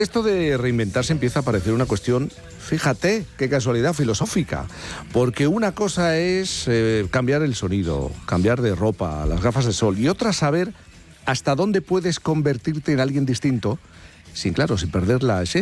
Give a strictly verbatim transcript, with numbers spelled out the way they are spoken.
Esto de reinventarse empieza a parecer una cuestión, fíjate, qué casualidad filosófica, porque una cosa es eh, cambiar el sonido, cambiar de ropa, las gafas de sol, y otra saber hasta dónde puedes convertirte en alguien distinto, sin, claro, sin perder la esencia.